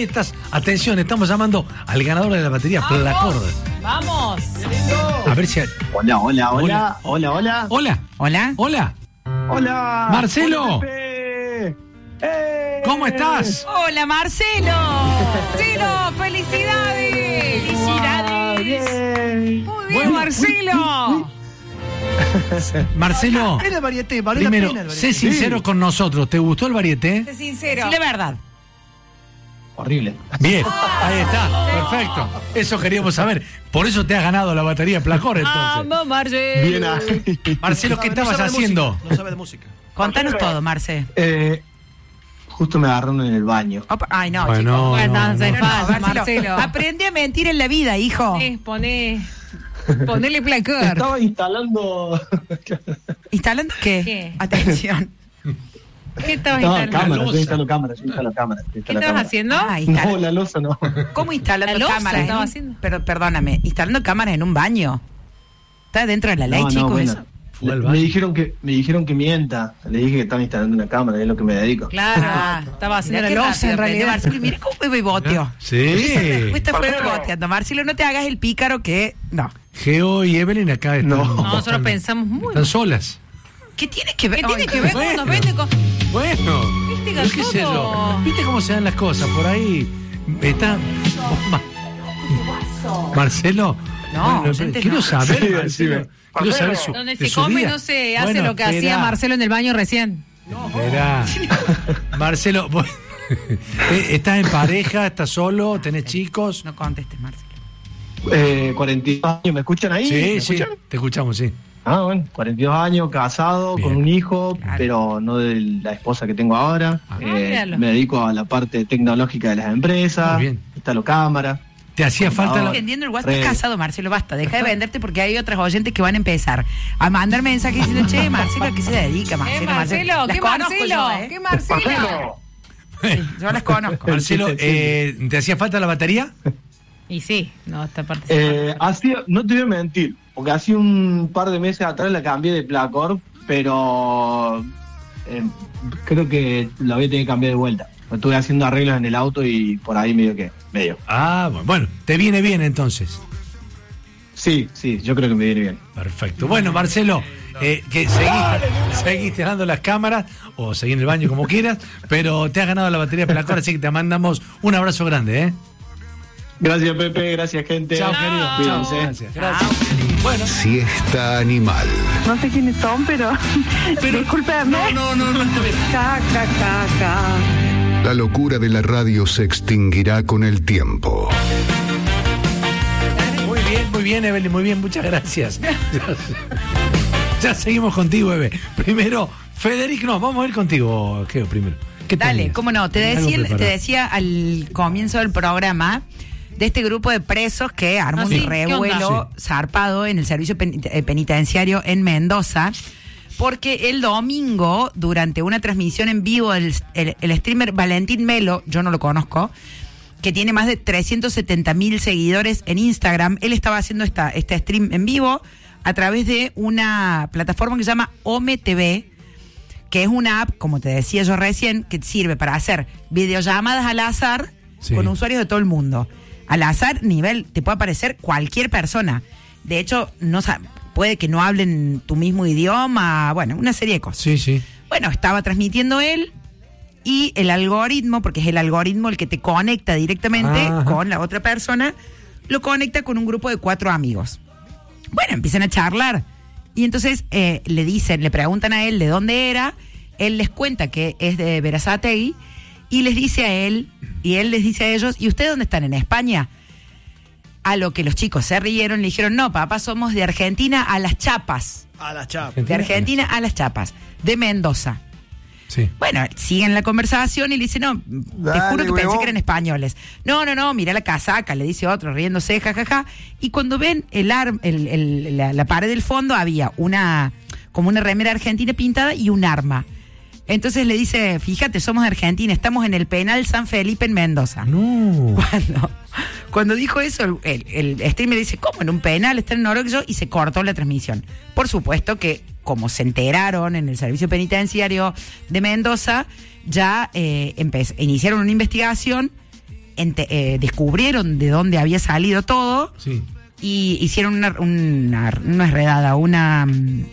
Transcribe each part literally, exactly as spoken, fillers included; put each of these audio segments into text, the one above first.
ahí estás. Atención, estamos llamando al ganador de la batería Placor. ¡Vamos! A ver si... Hola, hola, hola, hola, hola. Hola. Hola. Hola. Hola. Marcelo. Hola, Pepe. ¡Eh! ¿Cómo estás? Hola, Marcelo. Marcelo, felicidades. ¡Felicidades! Bien. Muy bien, Bueno, Marcelo. Marcelo, Era el varieté, valió la primero, pena el sé varieté. sincero Sí. con nosotros. ¿Te gustó el varieté? Sé sincero. Sí, la verdad. Horrible. Bien, ahí está, perfecto. Eso queríamos saber. Por eso te has ganado la batería Placor, entonces. ¡Vamos, Marcelo! Bien ahí. Marcelo, ¿qué No sabe- no estabas sabe de haciendo? música, No sabe de música. Contanos todo, Marce. Eh, justo me agarraron en el baño. Opa, ay, no, Bueno, chicos. no, Bueno, no, hace no. falta, Marcelo. Aprende a mentir en la vida, hijo. Eh, Poné... Ponele Placor. Estaba instalando. ¿Instalando qué? ¿Qué? Atención. ¿Qué estabas No, instalando? cámara, losa. estoy instalando cámara, estoy instalando cámara. estoy ¿Qué instalando estabas cámara. haciendo? Ah, instala- No, la losa no. ¿Cómo instalando La losa cámaras? en estaba un- haciendo. Pero perdóname, instalando cámaras en un baño. ¿Está dentro de la ley, No, no, chicos, bueno. eso? Fue al Me baño. dijeron que me dijeron que mienta. Le dije que estaba instalando una cámara, es lo que me dedico. Claro, Ah, estaba haciendo mirá la qué losa rápido en aprendió realidad. Marcelo, mira cómo me boteó. Sí. Fuiste fuera boteando. Marcelo, no te hagas el pícaro que... No. Geo y Evelyn acá están. No. No, nosotros están- pensamos muy Están solas. ¿Qué tiene que ver? ¿Qué tiene Ay, que ver cómo nos vende con...? Bueno, Viste, pero qué sé yo. todo. ¿Viste cómo se dan las cosas? Por ahí está. Ma- Marcelo. No, bueno, oyentes quiero no. saber, Sí, Marcelo. decime. Quiero saber su. Donde de se su come día. no se hace Bueno, lo que hacía espera, Marcelo en el baño recién. Espera. Marcelo, vos- eh, ¿estás en pareja? ¿Estás solo? ¿Tenés chicos? No contestes, Marcelo. Eh, cuarenta y dos años, ¿me escuchan ahí? Sí, ¿Me sí. escuchan? Te escuchamos, sí. Ah, bueno, cuarenta y dos años, casado, Bien. con un hijo, Claro. pero no de la esposa que tengo ahora. Ah. Eh, Ah, míralo. me dedico a la parte tecnológica de las empresas, Muy bien. instalo cámara. ¿Te hacía falta No, la.? Vendiendo el WhatsApp Re. casado, Marcelo, basta. Deja de venderte porque hay otras oyentes que van a empezar a mandar mensajes diciendo, che, Marcelo, ¿a qué se dedica, ¿Qué Marcelo? Marcelo? Las ¿Qué conozco Marcelo? yo, ¿eh? ¿Qué Marcelo? Sí, yo las conozco. Marcelo, Sí, sí, sí. eh, ¿te hacía falta la batería? Y sí, no, esta parte Eh, hacía, no te voy a mentir, porque hace un par de meses atrás la cambié de Placor, pero eh, creo que la voy a tener que cambiar de vuelta. Estuve haciendo arreglos en el auto y por ahí medio que, medio. Ah, bueno, bueno, te viene bien entonces. Sí, sí, yo creo que me viene bien. Perfecto. Bueno, Marcelo, eh, que seguís, seguís tirando las cámaras o seguís en el baño como quieras, pero te has ganado la batería Placor, así que te mandamos un abrazo grande, ¿eh? Gracias, Pepe, gracias, gente. Chao, querido. Chao, Cuídense. gracias. Gracias. Bueno, Siesta animal. No sé quiénes son, pero, discúlpeme. no, no, no, está bien. Ca, ca, ca, ca. La locura de la radio se extinguirá con el tiempo. Muy bien, muy bien, Evelyn, muy bien, muchas gracias. Ya seguimos contigo, Eve. Primero, Federico, no, vamos a ir contigo, Geo, primero. ¿Qué Dale, tenías? cómo no. Te Algo decía, te preparado. decía al comienzo del programa de este grupo de presos que armó Ah, un sí, ¿qué revuelo onda? zarpado en el servicio pen- eh, penitenciario en Mendoza, porque el domingo, durante una transmisión en vivo, el, el- el streamer Valentín Melo, yo no lo conozco, que tiene más de trescientos setenta mil seguidores en Instagram, él estaba haciendo esta, este stream en vivo a través de una plataforma que se llama Ome T V, que es una app, como te decía yo recién, que sirve para hacer videollamadas al azar Sí. con usuarios de todo el mundo. Al azar, nivel, te puede aparecer cualquier persona. De hecho, no sa- puede que no hablen tu mismo idioma, bueno, una serie de cosas. Sí, sí. Bueno, estaba transmitiendo él y el algoritmo, porque es el algoritmo el que te conecta directamente Ajá. con la otra persona, lo conecta con un grupo de cuatro amigos. Bueno, empiezan a charlar. Y entonces eh, le dicen, le preguntan a él de dónde era, él les cuenta que es de Berazategui y les dice a él, y él les dice a ellos, ¿y ustedes dónde están? ¿En España? A lo que los chicos se rieron, le dijeron, no, papá, somos de Argentina a las Chapas. A la chapa. De Argentina a las Chapas, de Mendoza. Sí. Bueno, siguen la conversación y le dice, no, te Dale, juro que pensé huevón. que eran españoles. No, no, no, mira la casaca, le dice otro, riéndose, jajaja. Y cuando ven el, ar- el, el- la, la pared del fondo, había una, como una remera argentina pintada y un arma. Entonces le dice, fíjate, somos de Argentina, estamos en el penal San Felipe en Mendoza. No. Cuando, cuando dijo eso, el, el, el streamer dice, ¿cómo en un penal? Está en Noruega y se cortó la transmisión. Por supuesto que, como se enteraron en el servicio penitenciario de Mendoza, ya eh, empez- iniciaron una investigación ente- eh, descubrieron de dónde había salido todo Sí. y hicieron una, una, no es redada, una...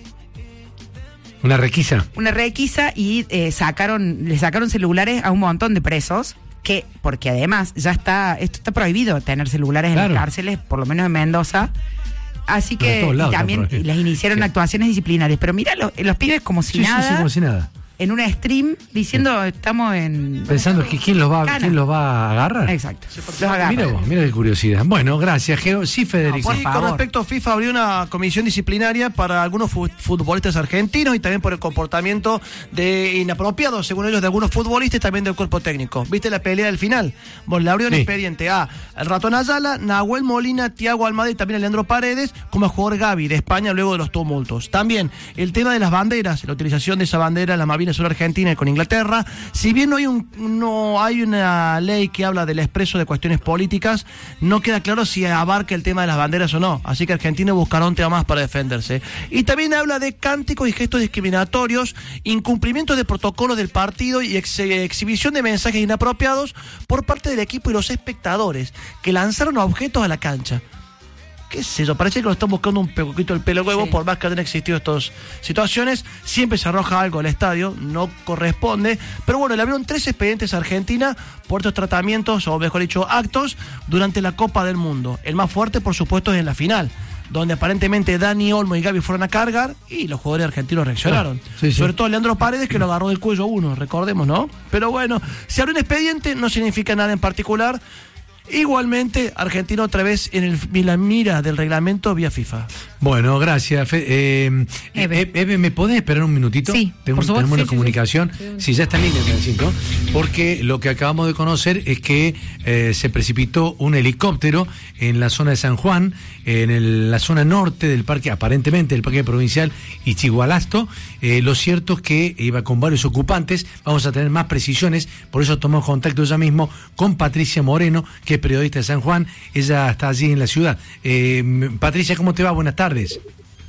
Una requisa. una requisa y eh, sacaron, le sacaron celulares a un montón de presos, que, porque además ya está, esto está prohibido tener celulares Claro. en las cárceles, por lo menos en Mendoza. Así Pero en que todos lados y también está prohibido. les iniciaron Sí. actuaciones disciplinarias. Pero mira, lo- los pibes como si Sí, sí, nada, sí, como si nada. en una stream, diciendo estamos en... Pensando que quién los va, Cana. quién los va a agarrar. Exacto. Los agarran. Mira vos, mira qué curiosidad. Bueno, gracias, Geo. Sí, Federico. por Sí, favor. con respecto a FIFA, abrió una comisión disciplinaria para algunos fu- futbolistas argentinos y también por el comportamiento de inapropiado, según ellos, de algunos futbolistas y también del cuerpo técnico. ¿Viste la pelea del final? Bueno, le abrió un Sí. expediente a el Ratón Ayala, Nahuel Molina, Thiago Almada y también a Leandro Paredes, como al jugador Gavi de España luego de los tumultos. También el tema de las banderas, la utilización de esa bandera, la Malvinas sur Argentina y con Inglaterra. Si bien no hay un no hay una ley que habla del expreso de cuestiones políticas, no queda claro si abarca el tema de las banderas o no. Así que Argentina buscará un tema más para defenderse. Y también habla de cánticos y gestos discriminatorios, incumplimiento de protocolos del partido y ex- exhibición de mensajes inapropiados por parte del equipo y los espectadores que lanzaron objetos a la cancha. ¿Qué sé yo? Parece que lo están buscando un poquito el pelo huevo, Sí. por más que hayan existido estas situaciones. Siempre se arroja algo al estadio, no corresponde. Pero bueno, le abrieron tres expedientes a Argentina por estos tratamientos, o mejor dicho, actos, durante la Copa del Mundo. El más fuerte, por supuesto, es en la final, donde aparentemente Dani Olmo y Gaby fueron a cargar y los jugadores argentinos reaccionaron. Ah, sí, sí. Sobre todo Leandro Paredes, que lo agarró del cuello a uno, recordemos, ¿no? Pero bueno, si abre un expediente no significa nada en particular. Igualmente, Argentina otra vez en, el, en la mira del reglamento vía FIFA. Bueno, gracias. Fe- eh, Eve. Eve, Eve, ¿me podés esperar un minutito? Sí, Tengo- por supuesto. Tenemos una Sí, sí, comunicación. Sí, ya está en línea, Francisco. Porque lo que acabamos de conocer es que eh, se precipitó un helicóptero en la zona de San Juan, en el- la zona norte del parque, aparentemente del parque provincial Ichigualasto. Eh, lo cierto es que iba con varios ocupantes. Vamos a tener más precisiones, por eso tomamos contacto ya mismo con Patricia Moreno, que es periodista de San Juan. Ella está allí en la ciudad. Eh, Patricia, ¿cómo te va? Buenas tardes.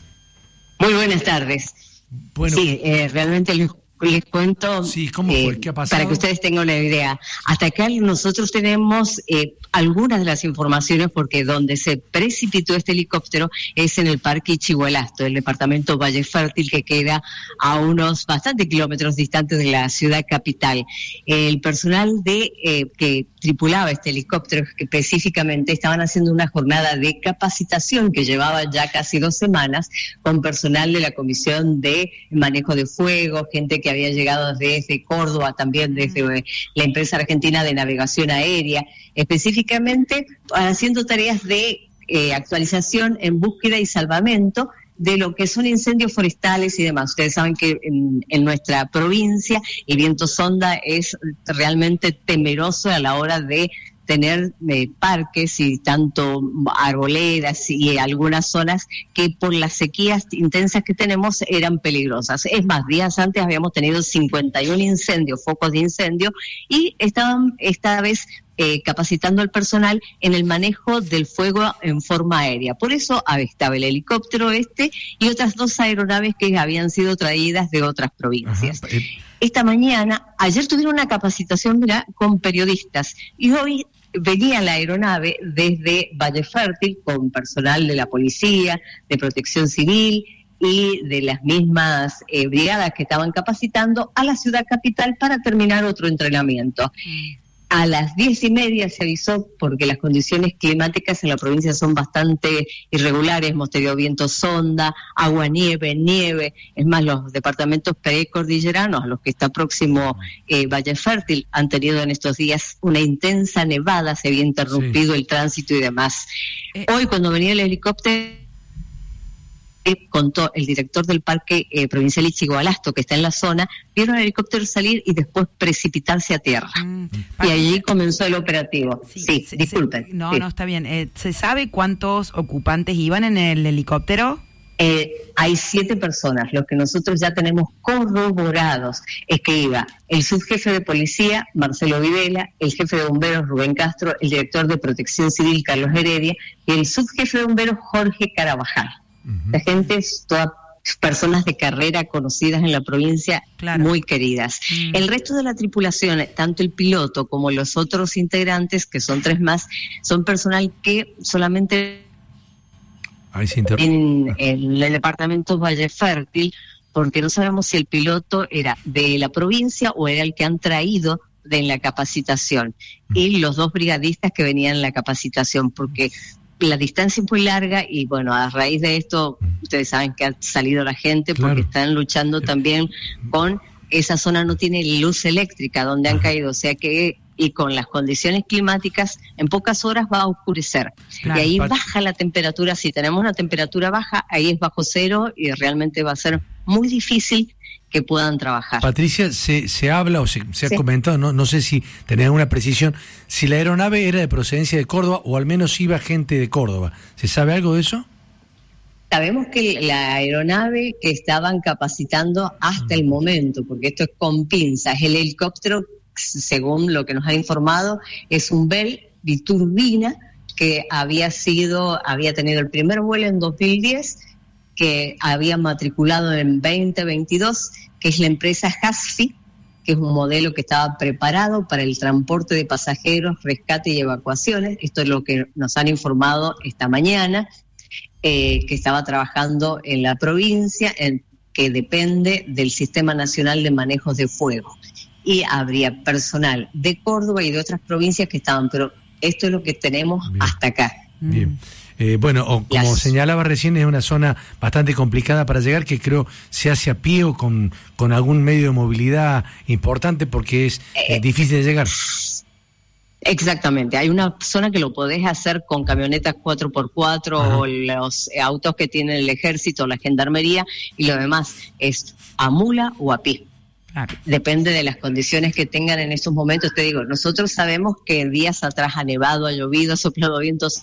Muy buenas tardes. Bueno, Sí, eh, realmente les, les cuento, Sí, ¿cómo fue? ¿Qué ha pasado? para que ustedes tengan una idea. Hasta acá nosotros tenemos eh, algunas de las informaciones, porque donde se precipitó este helicóptero es en el Parque Ichigualasto, el departamento Valle Fértil, que queda a unos bastantes kilómetros distantes de la ciudad capital. El personal de eh, que tripulaba este helicóptero, que específicamente estaban haciendo una jornada de capacitación que llevaba ya casi dos semanas con personal de la Comisión de Manejo de Fuego, gente que había llegado desde Córdoba, también desde eh, la empresa argentina de navegación aérea, específicamente haciendo tareas de eh, actualización en búsqueda y salvamento de lo que son incendios forestales y demás. Ustedes saben que en, en nuestra provincia el viento sonda es realmente temeroso a la hora de tener eh, parques y tanto arboledas y algunas zonas que por las sequías intensas que tenemos eran peligrosas. Es más, días antes habíamos tenido cincuenta y uno incendios, focos de incendio, y estaban esta vez eh, capacitando al personal en el manejo del fuego en forma aérea. Por eso estaba el helicóptero este y otras dos aeronaves que habían sido traídas de otras provincias. Ajá, eh, Esta mañana, ayer tuvieron una capacitación, mirá, con periodistas, y hoy venía la aeronave desde Valle Fértil con personal de la policía, de protección civil y de las mismas eh, brigadas que estaban capacitando a la ciudad capital para terminar otro entrenamiento. A las diez y media se avisó, porque las condiciones climáticas en la provincia son bastante irregulares. Hemos tenido viento sonda, agua, nieve, nieve. Es más, los departamentos precordilleranos, a los que está próximo eh, Valle Fértil, han tenido en estos días una intensa nevada, se había interrumpido Sí. el tránsito y demás. Eh. Hoy, cuando venía el helicóptero, contó el director del Parque eh, Provincial Ichigualasto, que está en la zona, vieron el helicóptero salir y después precipitarse a tierra. Mm, Y allí comenzó el operativo. Sí, Sí, se- disculpen. se- no, Sí. no, está bien. Eh, ¿Se sabe cuántos ocupantes iban en el helicóptero? Eh, hay siete personas. Lo que nosotros ya tenemos corroborados es que iba el subjefe de policía, Marcelo Videla, el jefe de bomberos, Rubén Castro, el director de protección civil, Carlos Heredia, y el subjefe de bomberos, Jorge Carabajal. La gente es toda personas de carrera conocidas en la provincia, Claro. muy queridas. Mm. El resto de la tripulación, tanto el piloto como los otros integrantes, que son tres más, son personal que solamente Ahí se inter... en, en el departamento Valle Fértil, porque no sabemos si el piloto era de la provincia o era el que han traído de la capacitación, y los dos brigadistas que venían en la capacitación, porque la distancia es muy larga y bueno, a raíz de esto, ustedes saben que ha salido la gente porque Claro. están luchando también con esa zona, no tiene luz eléctrica donde han Ajá. caído, o sea que, y con las condiciones climáticas, en pocas horas va a oscurecer. Claro. Y ahí Pat- baja la temperatura, si tenemos una temperatura baja, ahí es bajo cero y realmente va a ser muy difícil que puedan trabajar. Patricia, se, se habla o se, se ha Sí. comentado, no, no sé si tenés alguna precisión, si la aeronave era de procedencia de Córdoba o al menos iba gente de Córdoba. ¿Se sabe algo de eso? Sabemos que la aeronave que estaban capacitando hasta el momento, porque esto es con pinzas, el helicóptero, según lo que nos ha informado, es un Bell biturbina que había sido, había tenido el primer vuelo en dos mil diez, que había matriculado en veinte veintidós, que es la empresa Hasfi, que es un modelo que estaba preparado para el transporte de pasajeros, rescate y evacuaciones. Esto es lo que nos han informado esta mañana, eh, que estaba trabajando en la provincia, en, que depende del Sistema Nacional de Manejos de Fuego. Y habría personal de Córdoba y de otras provincias que estaban, pero esto es lo que tenemos Bien. hasta acá. Bien. Eh, bueno, o como Las- señalaba recién, es una zona bastante complicada para llegar, que creo se hace a pie o con, con algún medio de movilidad importante, porque es eh, difícil de llegar. Exactamente, hay una zona que lo podés hacer con camionetas cuatro por cuatro Ajá. o los autos que tiene el ejército, la gendarmería, y lo demás es a mula o a pie. Claro. Depende de las condiciones que tengan en estos momentos. Te digo, nosotros sabemos que días atrás ha nevado, ha llovido, ha soplado vientos,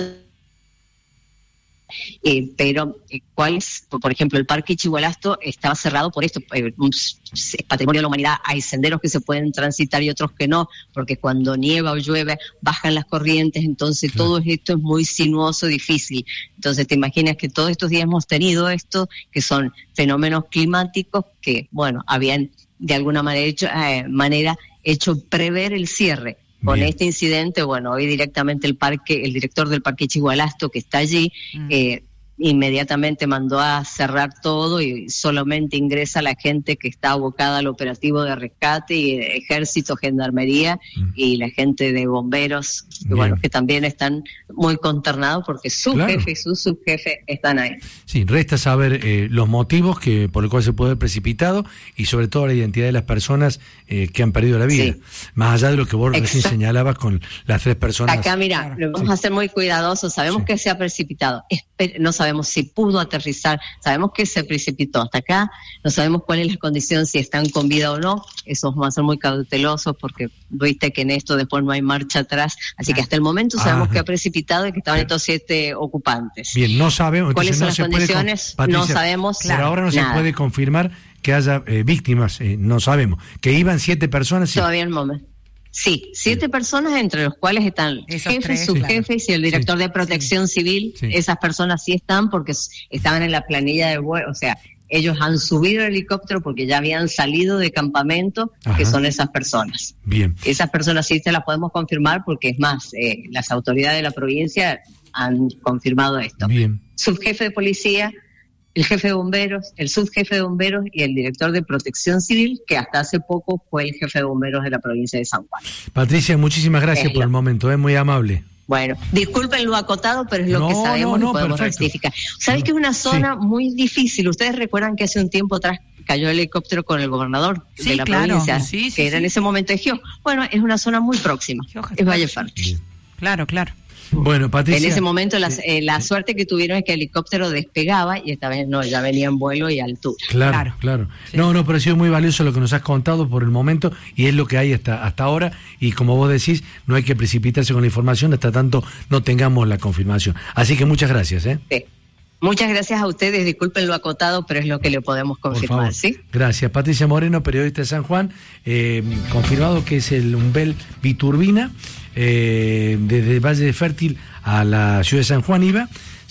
eh, pero eh, ¿cuál es? Por, por ejemplo, el Parque Chihualasto estaba cerrado por esto, eh, un- es patrimonio de la humanidad, hay senderos que se pueden transitar y otros que no, porque cuando nieva o llueve bajan las corrientes, entonces Claro. todo esto es muy sinuoso, difícil. Entonces te imaginas que todos estos días hemos tenido esto, que son fenómenos climáticos que, bueno, habían de alguna manera hecho, eh, manera hecho prever el cierre. Con Bien. este incidente, bueno, hoy directamente el parque, el director del Parque Chihualasto, que está allí, Mm. eh, inmediatamente mandó a cerrar todo y solamente ingresa la gente que está abocada al operativo de rescate, y eh, ejército, gendarmería Mm. y la gente de bomberos, que, Bien. bueno, que también están muy consternados porque su Claro. jefe y su subjefe están ahí. Sí, resta saber eh, los motivos que por el cual se puede haber precipitado y sobre todo la identidad de las personas eh, que han perdido la vida. Sí. Más allá de lo que vos recién Exacto. señalabas con las tres personas. Acá, mira, Claro. lo vamos a ser muy cuidadosos. Sabemos Sí. que se ha precipitado. Espe- No sabemos si pudo aterrizar. Sabemos que se precipitó hasta acá. No sabemos cuál es la condición, si están con vida o no. Eso vamos a ser muy cautelosos porque viste que en esto después no hay marcha atrás. Así que hasta el momento sabemos Ajá. que ha precipitado y que estaban Bien. estos siete ocupantes. Bien, no sabemos. ¿Cuáles entonces son no las se puede con- condiciones? Patricia, No sabemos Por ahora no se nada. puede confirmar que haya eh, víctimas, eh, no sabemos. Que iban siete personas. Sí. Todavía en el momento. Sí, siete personas, entre los cuales están Esos jefes, tres, subjefes y el director Sí. de protección civil. Sí. Esas personas sí están porque s- estaban en la planilla de vuelo, o sea, ellos han subido el helicóptero porque ya habían salido de campamento, que Ajá. son esas personas. Bien. Esas personas sí se las podemos confirmar porque es más, eh, las autoridades de la provincia han confirmado esto. Bien. Subjefe de policía, el jefe de bomberos, el subjefe de bomberos y el director de protección civil, que hasta hace poco fue el jefe de bomberos de la provincia de San Juan. Patricia, muchísimas gracias Es por lo- el momento, es muy amable. Bueno, disculpen lo acotado, pero es lo No, que sabemos no, no, y podemos perfecto. rectificar. ¿Sabes que es una zona muy difícil? Ustedes recuerdan que hace un tiempo atrás cayó el helicóptero con el gobernador Sí, de la claro. provincia, Sí, sí, que era sí. en ese momento de Gio. Bueno, es una zona muy próxima, Gioja, es Valle claro. Fértil. Claro, claro. Bueno, Patricia. En ese momento las- eh, la suerte que tuvieron es que el helicóptero despegaba y esta vez no, ya venía en vuelo y altura. Claro, Claro. claro. Sí. No, no, pero ha sido muy valioso lo que nos has contado por el momento y es lo que hay hasta, hasta ahora y como vos decís, no hay que precipitarse con la información hasta tanto no tengamos la confirmación. Así que muchas gracias, ¿eh? Sí. Muchas gracias a ustedes, disculpen lo acotado, pero es lo que le podemos Por confirmar, favor. ¿sí? Gracias. Patricia Moreno, periodista de San Juan, eh, confirmado que es el Umbel biturbina, eh, desde Valle de Fértil a la ciudad de San Juan iba.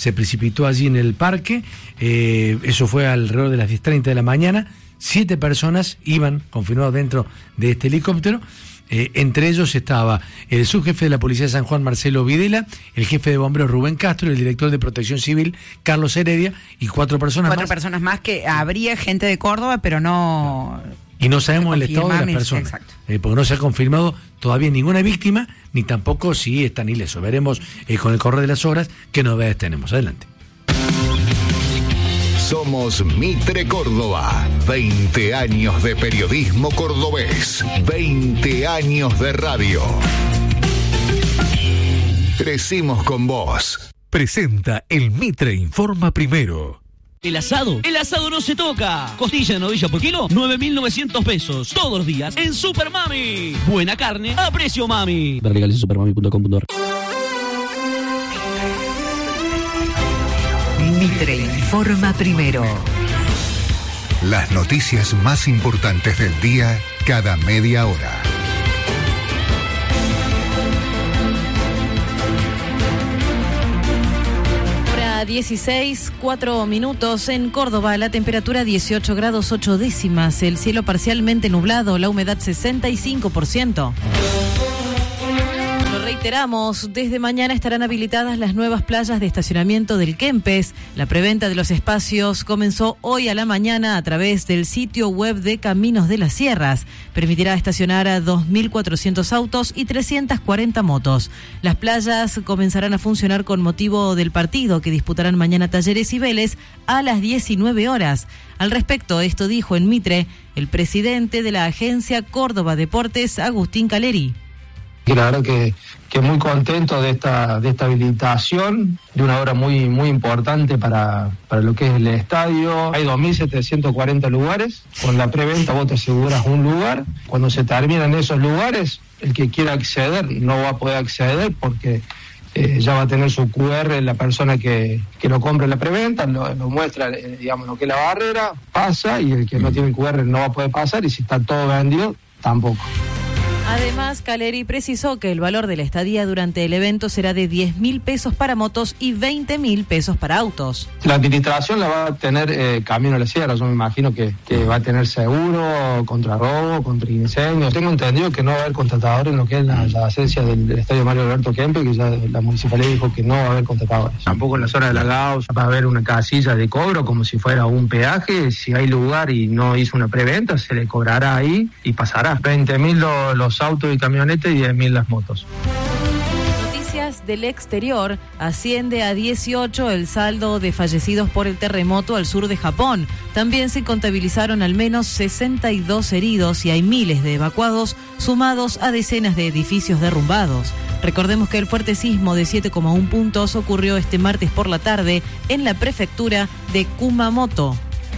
se precipitó allí en el parque, eh, eso fue alrededor de las diez treinta de la mañana, siete personas iban confirmados dentro de este helicóptero. Eh, entre ellos estaba el subjefe de la Policía de San Juan, Marcelo Videla, el jefe de bomberos, Rubén Castro, el director de Protección Civil, Carlos Heredia, y cuatro personas Cuatro más. personas más que habría gente de Córdoba, pero no... Y no sabemos el estado de las confirmar, personas, exacto. eh, porque no se ha confirmado todavía ninguna víctima, ni tampoco si están ilesos. Veremos eh, con el correr de las horas qué novedades tenemos. Adelante. Somos Mitre Córdoba. veinte años de periodismo cordobés. veinte años de radio. Crecimos con vos. Presenta el Mitre Informa Primero. El asado, el asado no se toca. Costilla de novilla por kilo, nueve mil novecientos pesos. Todos los días en Super Mami. Buena carne a precio mami. Ver legales en supermami punto com punto ar. Mitre Informa Primero. Las noticias más importantes del día cada media hora. dieciséis, cuatro minutos en Córdoba, la temperatura dieciocho grados ocho décimas, el cielo parcialmente nublado, la humedad sesenta y cinco por ciento. Lo reiteramos, desde mañana estarán habilitadas las nuevas playas de estacionamiento del Kempes. La preventa de los espacios comenzó hoy a la mañana a través del sitio web de Caminos de las Sierras. Permitirá estacionar a dos mil cuatrocientos autos y trescientas cuarenta motos. Las playas comenzarán a funcionar con motivo del partido que disputarán mañana Talleres y Vélez a las diecinueve horas. Al respecto, esto dijo en Mitre el presidente de la agencia Córdoba Deportes, Agustín Caleri. Y la verdad que, que muy contento de esta, de esta habilitación, de una obra muy, muy importante para, para lo que es el estadio. Hay dos mil setecientos cuarenta lugares, con la preventa vos te aseguras un lugar. Cuando se terminan esos lugares, el que quiera acceder no va a poder acceder porque eh, ya va a tener su cu erre la persona que, que lo compre en la preventa, lo, lo muestra, eh, digamos, lo que es la barrera, pasa, y el que no tiene cu erre no va a poder pasar, y si está todo vendido, tampoco. Además, Caleri precisó que el valor de la estadía durante el evento será de diez mil pesos para motos y veinte mil pesos para autos. La administración la va a tener eh, Camino a la Sierra. Yo me imagino que, que va a tener seguro contra robo, contra incendios. Tengo entendido que no va a haber contratadores en lo que es la, la esencia del, del estadio Mario Alberto Kempes, que ya la municipalidad dijo que no va a haber contratadores. Tampoco en la zona de la Gauss va a haber una casilla de cobro como si fuera un peaje. Si hay lugar y no hizo una preventa, se le cobrará ahí y pasará. veinte mil los, los autos y camionetas y diez mil las motos. Noticias del exterior. Asciende a dieciocho el saldo de fallecidos por el terremoto al sur de Japón. También se contabilizaron al menos sesenta y dos heridos y hay miles de evacuados, sumados a decenas de edificios derrumbados. Recordemos que el fuerte sismo de siete coma uno puntos ocurrió este martes por la tarde en la prefectura de Kumamoto.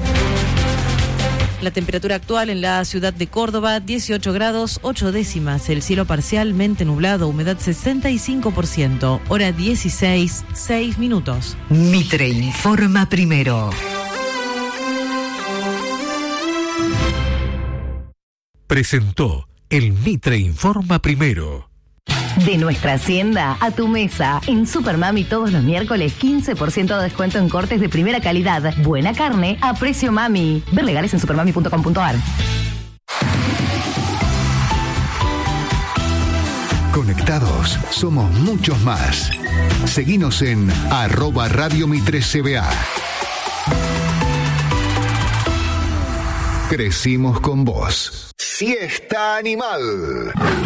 La temperatura actual en la ciudad de Córdoba, dieciocho grados ocho décimas, el cielo parcialmente nublado, humedad sesenta y cinco por ciento, hora dieciséis, seis minutos. Mitre Informa Primero. Presentó el Mitre Informa Primero. De nuestra hacienda a tu mesa. En Super Mami todos los miércoles quince por ciento de descuento en cortes de primera calidad. Buena carne a precio mami. Ver legales en supermami punto com punto ar. Conectados somos muchos más. Seguinos en arroba Radio Mitre C B A. Crecimos con vos. Fiesta Animal.